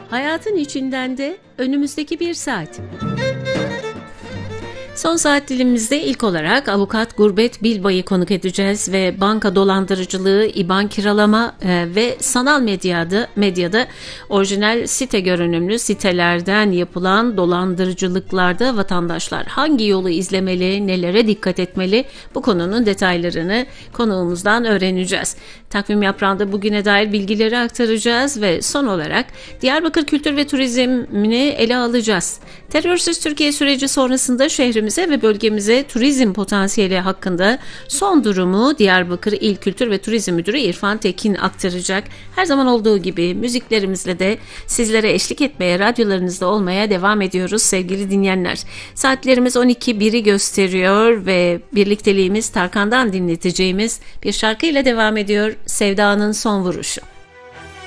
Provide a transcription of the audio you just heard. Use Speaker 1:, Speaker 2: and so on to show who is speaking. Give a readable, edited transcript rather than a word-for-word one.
Speaker 1: Hayatın içinden de önümüzdeki bir saat. Son saat dilimimizde ilk olarak avukat Gurbet Bilba'yı konuk edeceğiz ve banka dolandırıcılığı, IBAN kiralama ve sanal medyada orijinal site görünümlü sitelerden yapılan dolandırıcılıklarda vatandaşlar hangi yolu izlemeli, nelere dikkat etmeli, bu konunun detaylarını konuğumuzdan öğreneceğiz. Takvim yaprağında bugüne dair bilgileri aktaracağız ve son olarak Diyarbakır Kültür ve Turizmini ele alacağız. Terörsüz Türkiye süreci sonrasında şehrimize ve bölgemize turizm potansiyeli hakkında son durumu Diyarbakır İl Kültür ve Turizm Müdürü İrfan Tekin aktaracak. Her zaman olduğu gibi müziklerimizle de sizlere eşlik etmeye, radyolarınızda olmaya devam ediyoruz sevgili dinleyenler. Saatlerimiz 12.1'i gösteriyor ve birlikteliğimiz Tarkan'dan dinleteceğimiz bir şarkıyla devam ediyor. Sevda'nın son vuruşu.